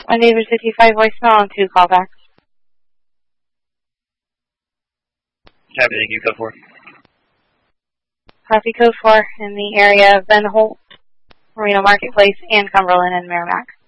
1 David 55 voicemail and 2 callbacks. Copy, thank you, code 4. Copy code 4 in the area of Ben Holt, Marina Marketplace, and Cumberland and Merrimack.